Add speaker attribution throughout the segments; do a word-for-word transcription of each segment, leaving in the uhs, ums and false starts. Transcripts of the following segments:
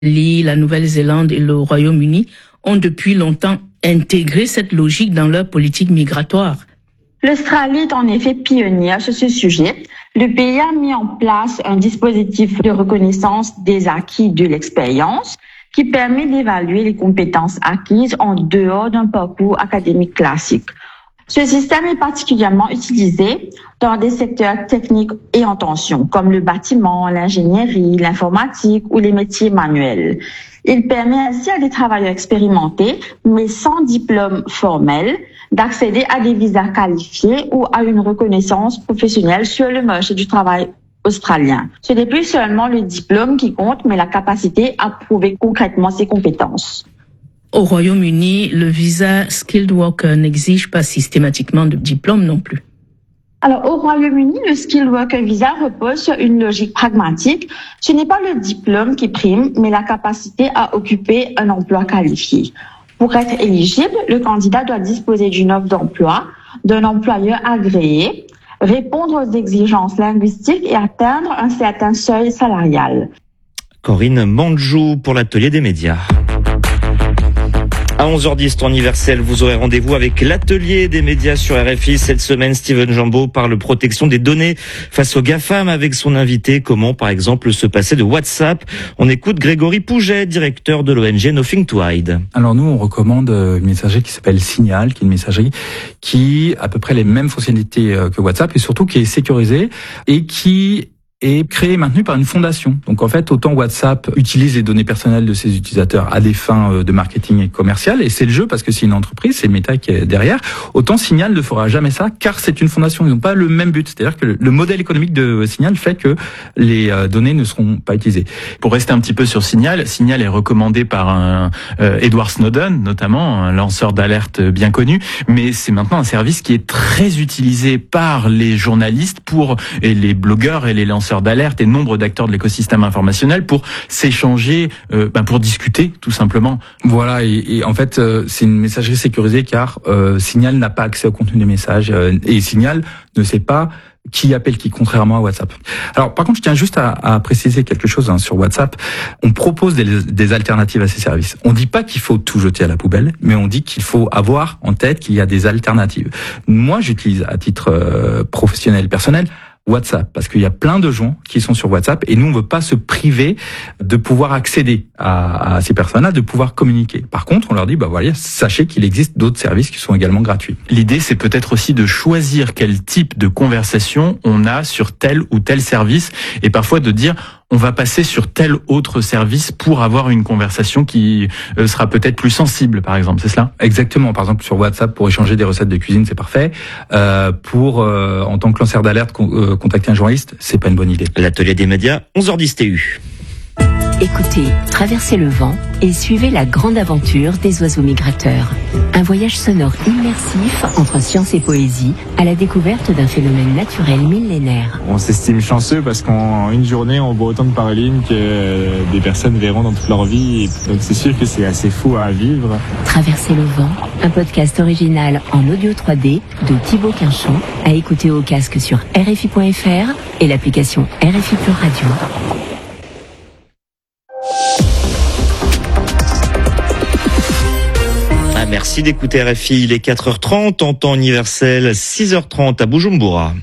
Speaker 1: La Nouvelle-Zélande et le Royaume-Uni ont depuis longtemps intégré cette logique dans leur politique migratoire.
Speaker 2: L'Australie est en effet pionnière sur ce sujet. Le pays a mis en place un dispositif de reconnaissance des acquis de l'expérience qui permet d'évaluer les compétences acquises en dehors d'un parcours académique classique. Ce système est particulièrement utilisé dans des secteurs techniques et en tension, comme le bâtiment, l'ingénierie, l'informatique ou les métiers manuels. Il permet ainsi à des travailleurs expérimentés, mais sans diplôme formel, d'accéder à des visas qualifiés ou à une reconnaissance professionnelle sur le marché du travail australien. Ce n'est plus seulement le diplôme qui compte, mais la capacité à prouver concrètement ses compétences.
Speaker 1: Au Royaume-Uni, le visa Skilled Worker n'exige pas systématiquement de diplôme non plus.
Speaker 2: Alors, au Royaume-Uni, le Skilled Worker Visa repose sur une logique pragmatique. Ce n'est pas le diplôme qui prime, mais la capacité à occuper un emploi qualifié. Pour être éligible, le candidat doit disposer d'une offre d'emploi, d'un employeur agréé, répondre aux exigences linguistiques et atteindre un certain seuil salarial.
Speaker 3: Corinne Manjou pour l'atelier des médias. À onze heures dix, temps universel, vous aurez rendez-vous avec l'atelier des médias sur R F I. Cette semaine, Steven Jambeau parle protection des données face aux GAFAM avec son invité. Comment, par exemple, se passer de WhatsApp? On écoute Grégory Pouget, directeur de l'O N G Nothing to Hide.
Speaker 4: Alors nous, on recommande une messagerie qui s'appelle Signal, qui est une messagerie qui a à peu près les mêmes fonctionnalités que WhatsApp et surtout qui est sécurisée et qui est créé et maintenu par une fondation. Donc en fait, autant WhatsApp utilise les données personnelles de ses utilisateurs à des fins de marketing et commercial, et c'est le jeu parce que c'est une entreprise, c'est Meta qui est derrière, autant Signal ne fera jamais ça car c'est une fondation. Ils n'ont pas le même but. C'est-à-dire que le modèle économique de Signal fait que les données ne seront pas utilisées.
Speaker 5: Pour rester un petit peu sur Signal, Signal est recommandé par un euh, Edward Snowden, notamment, un lanceur d'alerte bien connu, mais c'est maintenant un service qui est très utilisé par les journalistes pour et les blogueurs et les lanceurs d'alerte et nombre d'acteurs de l'écosystème informationnel pour s'échanger, euh, ben pour discuter tout simplement.
Speaker 4: Voilà, et, et en fait euh, c'est une messagerie sécurisée car euh, Signal n'a pas accès au contenu des messages euh, et Signal ne sait pas qui appelle qui, contrairement à WhatsApp. Alors, par contre, je tiens juste à, à préciser quelque chose hein, sur WhatsApp. On propose des, des alternatives à ces services. On dit pas qu'il faut tout jeter à la poubelle, mais on dit qu'il faut avoir en tête qu'il y a des alternatives. Moi, j'utilise à titre euh, professionnel, personnel, WhatsApp, parce qu'il y a plein de gens qui sont sur WhatsApp et nous on veut pas se priver de pouvoir accéder à, à ces personnes-là, de pouvoir communiquer. Par contre, on leur dit bah voilà, sachez qu'il existe d'autres services qui sont également gratuits.
Speaker 5: L'idée, c'est peut-être aussi de choisir quel type de conversation on a sur tel ou tel service et parfois de dire on va passer sur tel autre service pour avoir une conversation qui sera peut-être plus sensible, par exemple, c'est cela?
Speaker 4: Exactement. Par exemple, sur WhatsApp, pour échanger des recettes de cuisine, c'est parfait. Euh, pour, euh, en tant que lanceur d'alerte, con, euh, contacter un journaliste, c'est pas une bonne idée.
Speaker 3: L'atelier des médias, onze heures dix T U.
Speaker 6: Écoutez, traversez le vent et suivez la grande aventure des oiseaux migrateurs. Un voyage sonore immersif entre science et poésie à la découverte d'un phénomène naturel millénaire.
Speaker 7: On s'estime chanceux parce qu'en une journée, on voit autant de paralines que des personnes verront dans toute leur vie. Donc c'est sûr que c'est assez fou à vivre.
Speaker 6: Traverser le vent, un podcast original en audio trois D de Thibaut Quinchon, à écouter au casque sur R F I point F R et l'application R F I Plus Radio.
Speaker 3: Merci d'écouter R F I, il est quatre heures trente en temps universel, six heures trente à Bujumbura.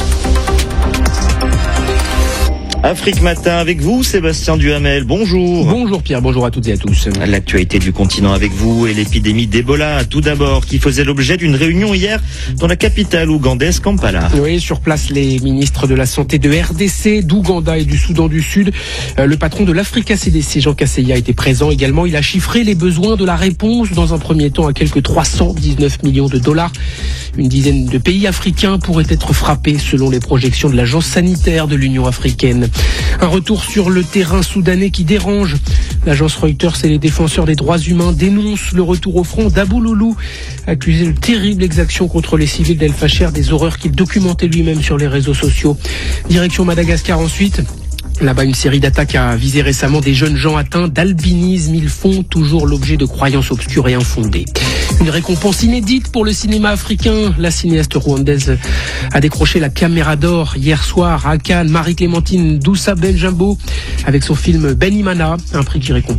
Speaker 3: Afrique Matin avec vous, Sébastien Duhamel, bonjour.
Speaker 8: Bonjour Pierre, bonjour à toutes et à tous.
Speaker 3: L'actualité du continent avec vous et l'épidémie d'Ebola, tout d'abord, qui faisait l'objet d'une réunion hier dans la capitale ougandaise, Kampala.
Speaker 8: Oui, sur place, les ministres de la Santé de R D C, d'Ouganda et du Soudan du Sud. Le patron de l'Africa C D C, Jean Kaseya, était présent également. Il a chiffré les besoins de la réponse dans un premier temps à quelques trois cent dix-neuf millions de dollars. Une dizaine de pays africains pourraient être frappés selon les projections de l'Agence sanitaire de l'Union africaine. Un retour sur le terrain soudanais qui dérange. L'agence Reuters et les défenseurs des droits humains dénoncent le retour au front d'Abou Loulou, accusé de terribles exactions contre les civils d'El Fasher, des horreurs qu'il documentait lui-même sur les réseaux sociaux. Direction Madagascar ensuite. Là-bas, une série d'attaques a visé récemment des jeunes gens atteints d'albinisme. Ils font toujours l'objet de croyances obscures et infondées. Une récompense inédite pour le cinéma africain. La cinéaste rwandaise a décroché la Caméra d'Or hier soir à Cannes. Marie-Clémentine Doussa Benjambo avec son film Benimana, un prix qui récompense